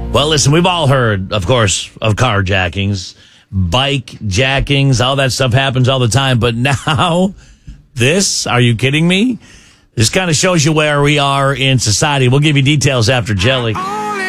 Well, listen, we've all heard, of course, of carjackings, bike jackings, all that stuff happens all the time. But now, are you kidding me? This kind of shows you where we are in society. We'll give you details after Jelly.